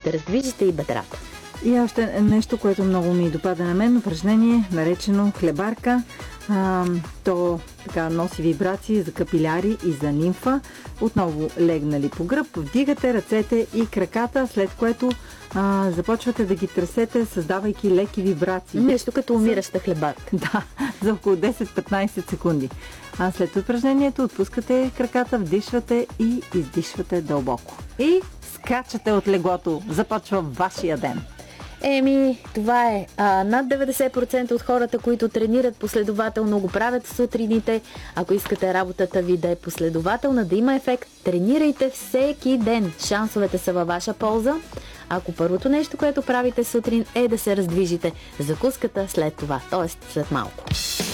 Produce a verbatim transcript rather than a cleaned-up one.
ще раздвижите и бедрата. И още нещо, което много ми допада на мен, упражнение, наречено хлебарка. А, то така носи вибрации за капиляри и за лимфа. Отново легнали по гръб, вдигате ръцете и краката, след което а, започвате да ги тресете, създавайки леки вибрации. Нещо като умираща хлебарка. Да, за около десет-петнайсет секунди. А след упражнението отпускате краката, вдишвате и издишвате дълбоко. И скачате от леглото. Започва вашия ден. Еми, това е. А, над деветдесет процента от хората, които тренират последователно, го правят сутрините. Ако искате работата ви да е последователна, да има ефект, тренирайте всеки ден. Шансовете са във ваша полза. Ако първото нещо, което правите сутрин, е да се раздвижите, закуската след това, т.е. след малко.